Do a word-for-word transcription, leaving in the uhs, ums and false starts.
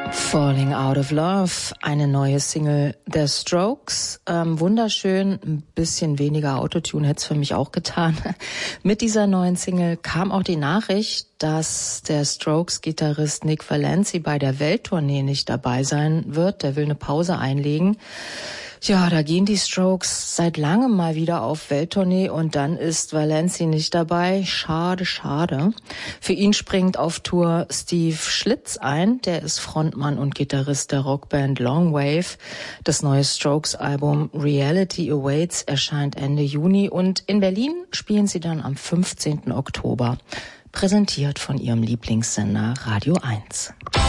Falling Out of Love, eine neue Single der Strokes. Ähm, wunderschön, ein bisschen weniger Autotune hätte es für mich auch getan. Mit dieser neuen Single kam auch die Nachricht, dass der Strokes-Gitarrist Nick Valenci bei der Welttournee nicht dabei sein wird. Der will eine Pause einlegen. Ja, da gehen die Strokes seit langem mal wieder auf Welttournee und dann ist Valenci nicht dabei. Schade, schade. Für ihn springt auf Tour Steve Schlitz ein. Der ist Frontmann und Gitarrist der Rockband Longwave. Das neue Strokes-Album Reality Awaits erscheint Ende Juni und in Berlin spielen sie dann am fünfzehnten Oktober. Präsentiert von ihrem Lieblingssender Radio eins.